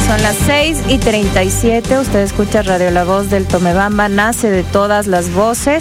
Son las 6:37. Usted escucha Radio La Voz del Tomebamba, nace de todas las voces.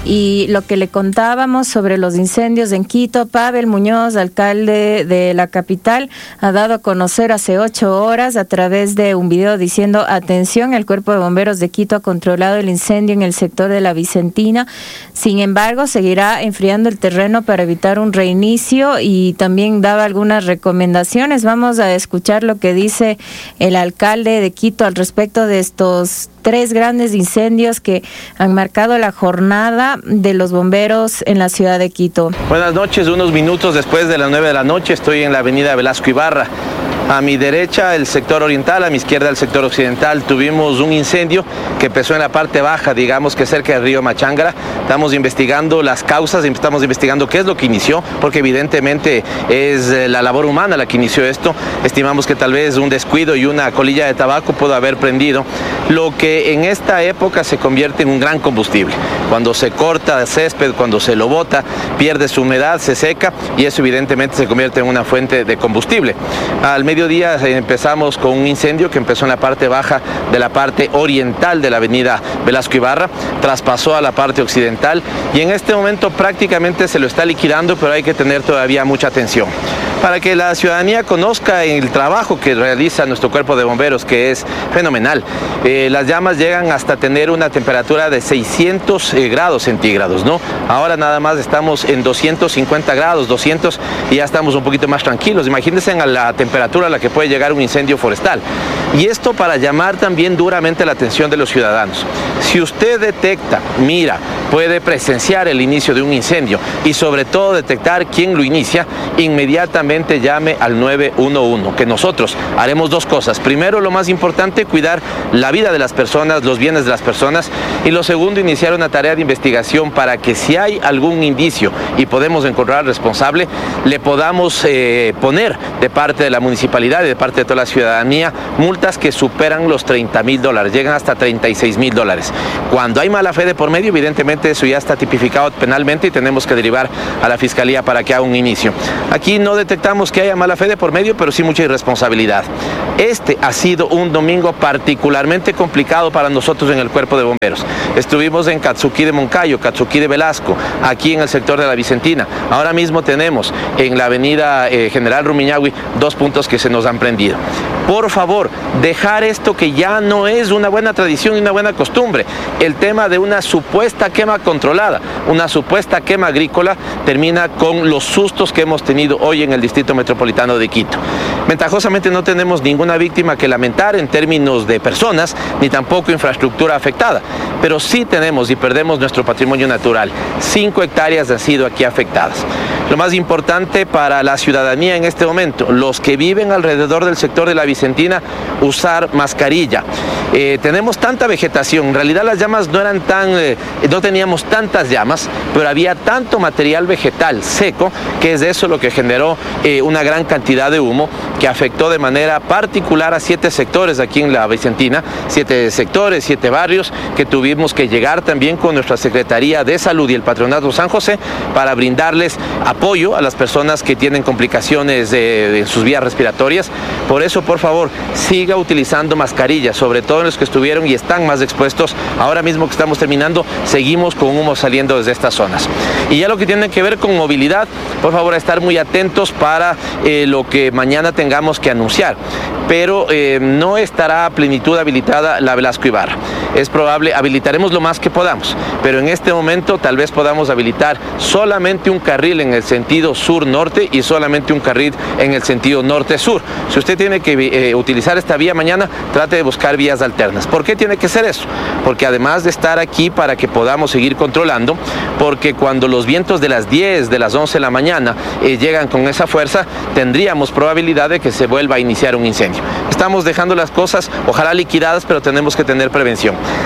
Y lo que le contábamos sobre los incendios en Quito, Pavel Muñoz, alcalde de la capital, ha dado a conocer hace 8 horas a través de un video diciendo: atención, el Cuerpo de Bomberos de Quito ha controlado el incendio en el sector de la Vicentina. Sin embargo, seguirá enfriando el terreno para evitar un reinicio, y también daba algunas recomendaciones. Vamos a escuchar lo que dice el alcalde de Quito al respecto de estos 3 grandes incendios que han marcado la jornada de los bomberos en la ciudad de Quito. Buenas noches, unos minutos después de las 9 de la noche estoy en la avenida Velasco Ibarra. A mi derecha el sector oriental, a mi izquierda el sector occidental. Tuvimos un incendio que empezó en la parte baja, digamos que cerca del río Machángara. Estamos investigando las causas, estamos investigando qué es lo que inició, porque evidentemente es la labor humana la que inició esto. Estimamos que tal vez un descuido y una colilla de tabaco pudo haber prendido, lo que en esta época se convierte en un gran combustible. Cuando se corta el césped, cuando se lo bota, pierde su humedad, se seca, y eso evidentemente se convierte en una fuente de combustible. Al mediodía empezamos con un incendio que empezó en la parte baja de la parte oriental de la avenida Velasco Ibarra, traspasó a la parte occidental y en este momento prácticamente se lo está liquidando, pero hay que tener todavía mucha atención. Para que la ciudadanía conozca el trabajo que realiza nuestro cuerpo de bomberos, que es fenomenal. Las llamas llegan hasta tener una temperatura de 600 grados centígrados, ¿no? Ahora nada más estamos en 250 grados, 200, y ya estamos un poquito más tranquilos. Imagínense a la temperatura a la que puede llegar un incendio forestal. Y esto para llamar también duramente la atención de los ciudadanos. Si usted detecta, mira, puede presenciar el inicio de un incendio y sobre todo detectar quién lo inicia, inmediatamente llame al 911, que nosotros haremos 2 cosas. Primero, lo más importante, cuidar la vida de las personas, los bienes de las personas, y lo segundo, iniciar una tarea de investigación para que si hay algún indicio y podemos encontrar al responsable, le podamos poner de parte de la municipalidad y de parte de toda la ciudadanía multas que superan los $30,000, llegan hasta $36,000. Cuando hay mala fe de por medio, evidentemente eso ya está tipificado penalmente y tenemos que derivar a la fiscalía para que haga un inicio. Aquí no detectamos que haya mala fe de por medio, pero sí mucha irresponsabilidad. Este ha sido un domingo particularmente complicado para nosotros en el Cuerpo de Bomberos. Estuvimos en Katsuki de Moncayo, Katsuki de Velasco, aquí en el sector de la Vicentina. Ahora mismo tenemos en la avenida General Rumiñahui 2 puntos que se nos han prendido. Por favor, dejar esto que ya no es una buena tradición y una buena costumbre. El tema de una supuesta quema controlada, una supuesta quema agrícola, termina con los sustos que hemos tenido hoy en el Distrito Metropolitano de Quito. Ventajosamente no tenemos ninguna víctima que lamentar en términos de personas, ni tampoco infraestructura afectada, pero sí tenemos y perdemos nuestro patrimonio natural. 5 hectáreas han sido aquí afectadas. Lo más importante para la ciudadanía en este momento, los que viven alrededor del sector de la Vicentina, usar mascarilla. Tenemos tanta vegetación, en realidad las llamas no eran no teníamos tantas llamas, pero había tanto material vegetal seco que es eso lo que generó una gran cantidad de humo que afectó de manera particular a 7 sectores aquí en la Vicentina, 7 sectores, 7 barrios, que tuvimos que llegar también con nuestra Secretaría de Salud y el Patronato San José para brindarles apoyo a las personas que tienen complicaciones en sus vías respiratorias. Por eso, por favor, siga utilizando mascarillas, sobre todo en los que estuvieron y están más expuestos. Ahora mismo que estamos terminando, seguimos con humo saliendo desde estas zonas. Y ya lo que tiene que ver con movilidad, por favor, a estar muy atentos para lo que mañana tengamos que anunciar. Pero no estará a plenitud habilitada la Velasco Ibarra. Es probable, habilitaremos lo más que podamos, pero en este momento tal vez podamos habilitar solamente un carril en el sentido sur-norte y solamente un carril en el sentido norte-sur. Si usted tiene que utilizar esta vía mañana, trate de buscar vías alternas. ¿Por qué tiene que ser eso? Porque además de estar aquí para que podamos seguir controlando, porque cuando los vientos de las 10, de las 11 de la mañana llegan con esa fuerza, tendríamos probabilidad de que se vuelva a iniciar un incendio. Estamos dejando las cosas, ojalá liquidadas, pero tenemos que tener prevención.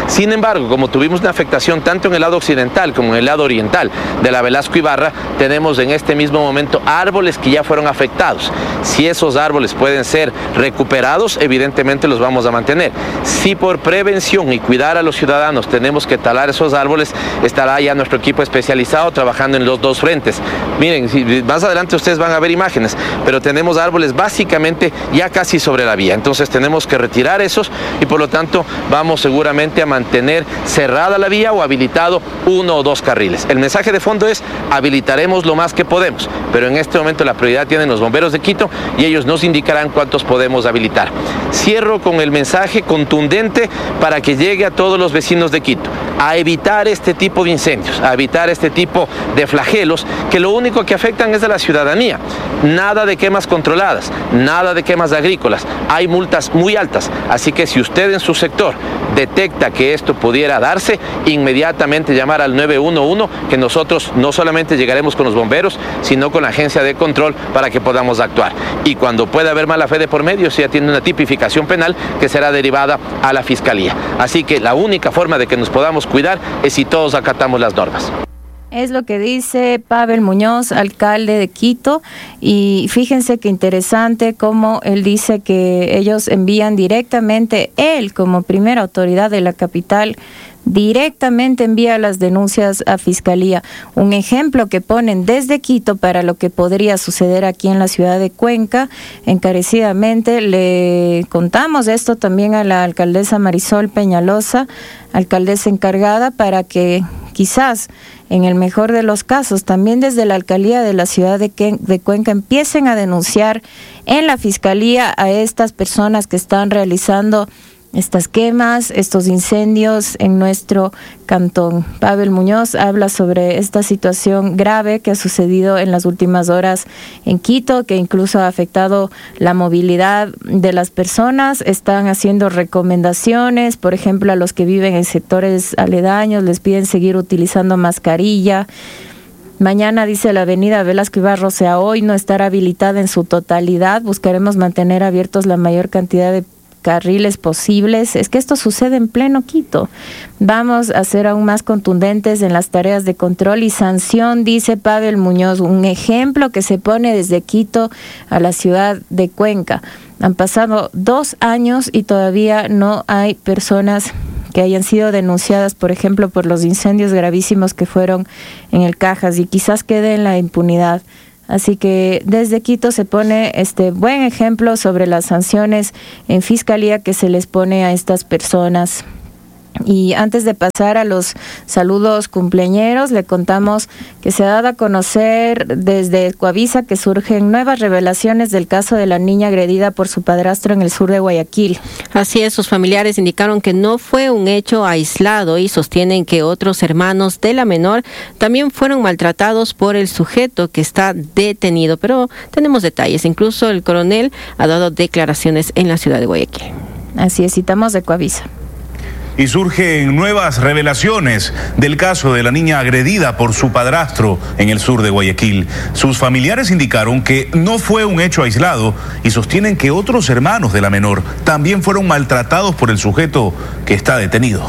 Sin embargo, como tuvimos una afectación tanto en el lado occidental como en el lado oriental de la Velasco Ibarra, tenemos en este mismo momento árboles que ya fueron afectados. Si esos árboles pueden ser recuperados, evidentemente los vamos a mantener. Si por prevención y cuidar a los ciudadanos tenemos que talar esos árboles, estará ya nuestro equipo especializado trabajando en los dos frentes. Miren, más adelante ustedes van a ver imágenes, pero tenemos árboles básicamente ya casi sobre la vía. Entonces tenemos que retirar esos y por lo tanto vamos seguramente a mantener cerrada la vía o habilitado 1 o 2 carriles. El mensaje de fondo es: habilitaremos lo más que podemos, pero en este momento la prioridad tienen los bomberos de Quito y ellos nos indicarán cuántos podemos habilitar. Cierro con el mensaje contundente para que llegue a todos los vecinos de Quito, a evitar este tipo de incendios, a evitar este tipo de flagelos que lo único que afectan es a la ciudadanía. Nada de quemas controladas, nada de quemas agrícolas, hay multas muy altas, así que si usted en su sector detecta que esto pudiera darse, inmediatamente llamar al 911, que nosotros no solamente llegaremos con los bomberos, sino con la agencia de control para que podamos actuar. Y cuando pueda haber mala fe de por medio, se ya tiene una tipificación penal que será derivada a la Fiscalía. Así que la única forma de que nos podamos cuidar es si todos acatamos las normas. Es lo que dice Pavel Muñoz, alcalde de Quito, y fíjense qué interesante cómo él dice que ellos envían directamente, él como primera autoridad de la capital, directamente envía las denuncias a Fiscalía. Un ejemplo que ponen desde Quito para lo que podría suceder aquí en la ciudad de Cuenca. Encarecidamente le contamos esto también a la alcaldesa Marisol Peñalosa, alcaldesa encargada, para que quizás en el mejor de los casos también desde la alcaldía de la ciudad de Cuenca empiecen a denunciar en la Fiscalía a estas personas que están realizando estas quemas, estos incendios en nuestro cantón. Pavel Muñoz habla sobre esta situación grave que ha sucedido en las últimas horas en Quito, que incluso ha afectado la movilidad de las personas. Están haciendo recomendaciones, por ejemplo, a los que viven en sectores aledaños, les piden seguir utilizando mascarilla. Mañana, dice, la avenida Velasco Ibarra, o sea, hoy no estará habilitada en su totalidad. Buscaremos mantener abiertos la mayor cantidad de carriles posibles. Es que esto sucede en pleno Quito. Vamos a ser aún más contundentes en las tareas de control y sanción, dice Pavel Muñoz, un ejemplo que se pone desde Quito a la ciudad de Cuenca. Han pasado 2 años y todavía no hay personas que hayan sido denunciadas, por ejemplo, por los incendios gravísimos que fueron en el Cajas, y quizás quede en la impunidad. Así que desde Quito se pone este buen ejemplo sobre las sanciones en Fiscalía que se les pone a estas personas. Y antes de pasar a los saludos cumpleañeros, le contamos que se ha dado a conocer desde Coavisa que surgen nuevas revelaciones del caso de la niña agredida por su padrastro en el sur de Guayaquil. Así es, sus familiares indicaron que no fue un hecho aislado y sostienen que otros hermanos de la menor también fueron maltratados por el sujeto que está detenido. Pero tenemos detalles, incluso el coronel ha dado declaraciones en la ciudad de Guayaquil. Así es, citamos de Coavisa. Y surgen nuevas revelaciones del caso de la niña agredida por su padrastro en el sur de Guayaquil. Sus familiares indicaron que no fue un hecho aislado y sostienen que otros hermanos de la menor también fueron maltratados por el sujeto que está detenido.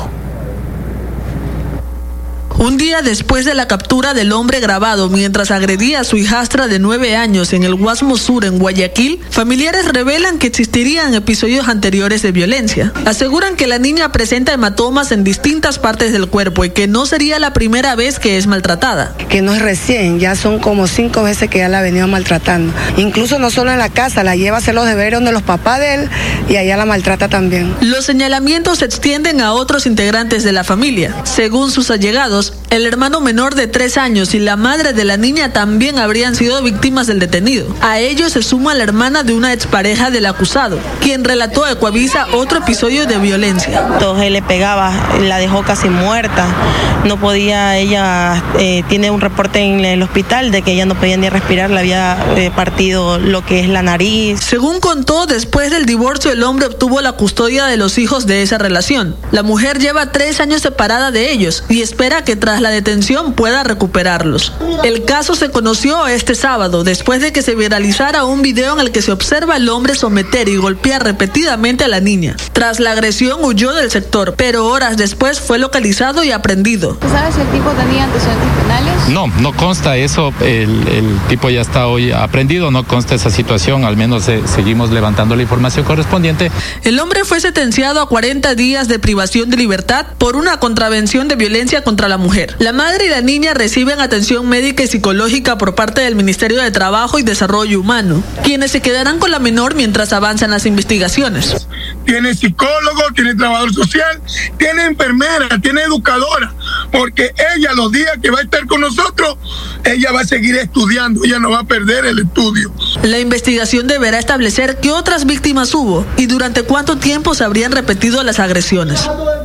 Un día después de la captura del hombre grabado mientras agredía a su hijastra de 9 años en el Guasmo Sur en Guayaquil, familiares revelan que existirían episodios anteriores de violencia. Aseguran que la niña presenta hematomas en distintas partes del cuerpo y que no sería la primera vez que es maltratada. Que no es recién, ya son como 5 veces que ya la ha venido maltratando. Incluso no solo en la casa, la lleva a hacer los deberes donde los papás de él y allá la maltrata también. Los señalamientos se extienden a otros integrantes de la familia. Según sus allegados, el hermano menor de 3 años y la madre de la niña también habrían sido víctimas del detenido. A ellos se suma la hermana de una expareja del acusado, quien relató a Coavisa otro episodio de violencia. Él le pegaba, la dejó casi muerta. No podía, ella tiene un reporte en el hospital de que ella no podía ni respirar, le había partido lo que es la nariz. Según contó, después del divorcio el hombre obtuvo la custodia de los hijos de esa relación. La mujer lleva 3 años separada de ellos y espera que que tras la detención pueda recuperarlos. El caso se conoció este sábado, después de que se viralizara un video en el que se observa al hombre someter y golpear repetidamente a la niña. Tras la agresión huyó del sector, pero horas después fue localizado y aprehendido. ¿Sabes si el tipo tenía antecedentes penales? No consta eso. El tipo ya está hoy aprehendido, no consta esa situación, al menos seguimos levantando la información correspondiente. El hombre fue sentenciado a 40 días de privación de libertad por una contravención de violencia contra la mujer. La madre y la niña reciben atención médica y psicológica por parte del Ministerio de Trabajo y Desarrollo Humano, quienes se quedarán con la menor mientras avanzan las investigaciones. Tiene psicólogo, tiene trabajador social, tiene enfermera, tiene educadora, porque ella los días que va a estar con nosotros, ella va a seguir estudiando, ella no va a perder el estudio. La investigación deberá establecer qué otras víctimas hubo y durante cuánto tiempo se habrían repetido las agresiones.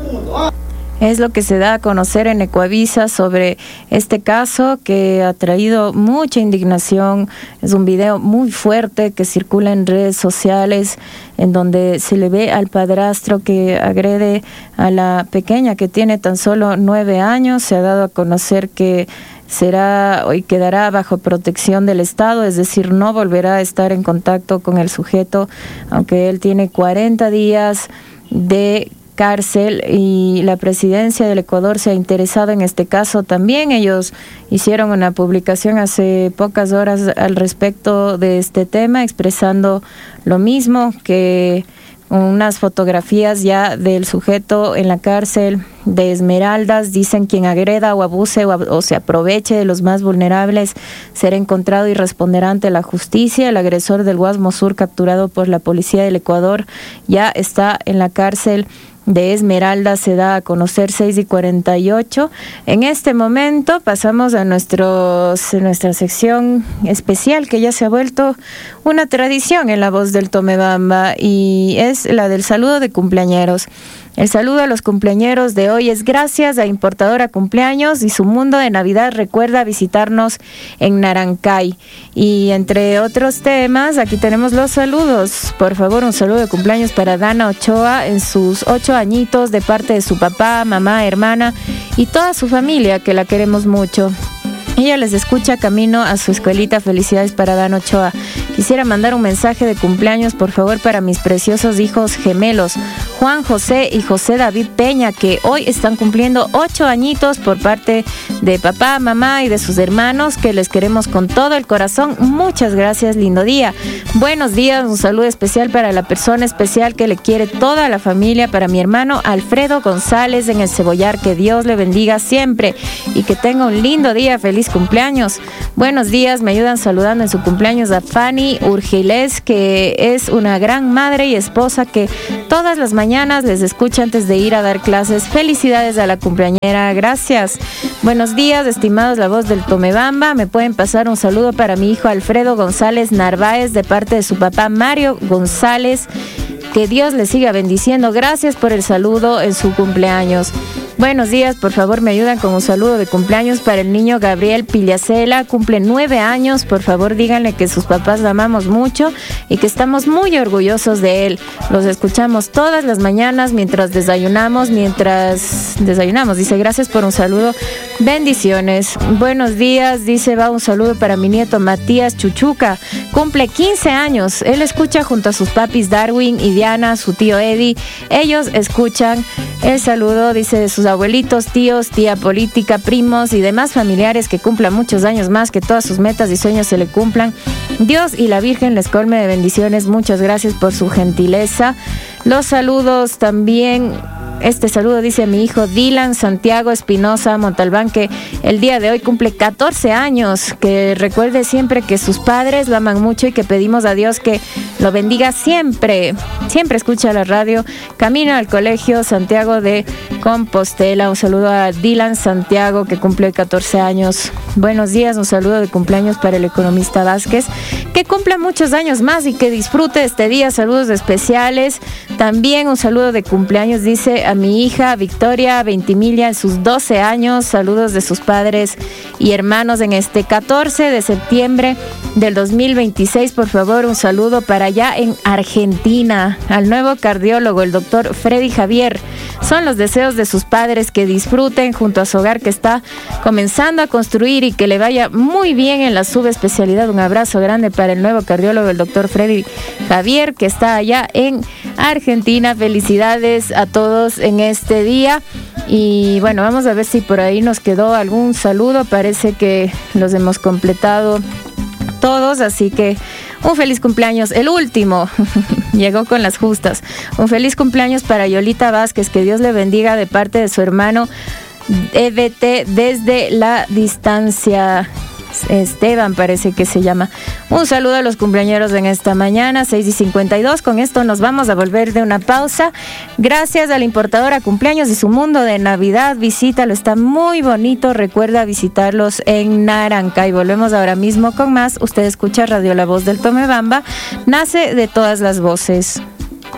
Es lo que se da a conocer en Ecuavisa sobre este caso que ha traído mucha indignación. Es un video muy fuerte que circula en redes sociales en donde se le ve al padrastro que agrede a la pequeña que tiene tan solo 9 años. Se ha dado a conocer que será y quedará bajo protección del Estado, es decir, no volverá a estar en contacto con el sujeto, aunque él tiene 40 días de cárcel, y la presidencia del Ecuador se ha interesado en este caso también. Ellos hicieron una publicación hace pocas horas al respecto de este tema, expresando lo mismo, que unas fotografías ya del sujeto en la cárcel de Esmeraldas. Dicen: quien agreda o abuse o se aproveche de los más vulnerables será encontrado y responderá ante la justicia. El agresor del Guasmo Sur, capturado por la policía del Ecuador, ya está en la cárcel de Esmeralda. Se da a conocer 6:48. En este momento pasamos a nuestra sección especial, que ya se ha vuelto una tradición en La Voz del Tomebamba, y es la del saludo de cumpleañeros. El saludo a los cumpleañeros de hoy es gracias a Importadora Cumpleaños y su mundo de Navidad. Recuerda visitarnos en Narancay. Y entre otros temas, aquí tenemos los saludos. Por favor, un saludo de cumpleaños para Dana Ochoa en sus 8 añitos, de parte de su papá, mamá, hermana y toda su familia, que la queremos mucho. Ella les escucha camino a su escuelita. Felicidades para Dana Ochoa. Quisiera mandar un mensaje de cumpleaños, por favor, para mis preciosos hijos gemelos, Juan José y José David Peña, que hoy están cumpliendo 8 añitos, por parte de papá, mamá y de sus hermanos, que les queremos con todo el corazón. Muchas gracias, lindo día. Buenos días, un saludo especial para la persona especial que le quiere toda la familia, para mi hermano Alfredo González en el Cebollar. Que Dios le bendiga siempre y que tenga un lindo día. Feliz cumpleaños. Buenos días, me ayudan saludando en su cumpleaños a Fanny Urgiles, que es una gran madre y esposa que todas las mañanas les escucha antes de ir a dar clases. Felicidades a la cumpleañera, gracias. Buenos días, estimados La Voz del Tomebamba. Me pueden pasar un saludo para mi hijo Alfredo González Narváez, de parte de su papá Mario González. Que Dios le siga bendiciendo. Gracias por el saludo en su cumpleaños. Buenos días, por favor me ayudan con un saludo de cumpleaños para el niño Gabriel Pillacela, cumple 9 años, por favor díganle que sus papás lo amamos mucho y que estamos muy orgullosos de él. Los escuchamos todas las mañanas mientras desayunamos, dice, gracias por un saludo, bendiciones. Buenos días, dice, va un saludo para mi nieto Matías Chuchuca, cumple 15 años, él escucha junto a sus papis Darwin y Diana, su tío Eddie, ellos escuchan el saludo, dice, de sus abuelitos, tíos, tía política, primos y demás familiares, que cumplan muchos años más, que todas sus metas y sueños se le cumplan. Dios y la Virgen les colme de bendiciones. Muchas gracias por su gentileza. Los saludos también. Este saludo dice mi hijo Dylan Santiago Espinosa Montalbán, que el día de hoy cumple 14 años, que recuerde siempre que sus padres lo aman mucho y que pedimos a Dios que lo bendiga siempre. Siempre escucha la radio, camino al colegio Santiago de Compostela. Un saludo a Dylan Santiago, que cumple 14 años. Buenos días, un saludo de cumpleaños para el economista Vázquez, que cumpla muchos años más y que disfrute este día. Saludos especiales. También un saludo de cumpleaños, dice, a mi hija Victoria Ventimiglia en sus 12 años. Saludos de sus padres y hermanos en este 14 de septiembre del 2026. Por favor, un saludo para allá en Argentina, al nuevo cardiólogo, el doctor Freddy Javier. son los deseos de sus padres, que disfruten junto a su hogar que está comenzando a construir y que le vaya muy bien en la subespecialidad. Un abrazo grande para el nuevo cardiólogo, el doctor Freddy Javier, que está allá en Argentina. Felicidades a todos en este día. Y bueno, vamos a ver si por ahí nos quedó algún saludo. Parece que los hemos completado todos, así que un feliz cumpleaños, el último, llegó con las justas. Un feliz cumpleaños para Yolita Vázquez, que Dios le bendiga de parte de su hermano EBT desde la distancia. Esteban parece que se llama. Un saludo a los cumpleañeros en esta mañana, 6:52. Con esto nos vamos a volver de una pausa. Gracias a la importadora Cumpleaños y su mundo de Navidad. Visítalo, está muy bonito. Recuerda visitarlos en Naranca. Y volvemos ahora mismo con más. Usted escucha Radio La Voz del Tomebamba. Nace de todas las voces.